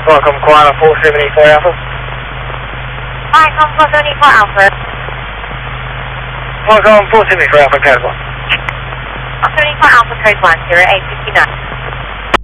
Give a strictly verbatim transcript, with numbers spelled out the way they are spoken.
Welcome, Koala four seven eight four Alpha. Hi, come four seven eight four Alpha. Welcome, four seven eight four Alpha, code one. four seven eight four Alpha, code one, zero eight six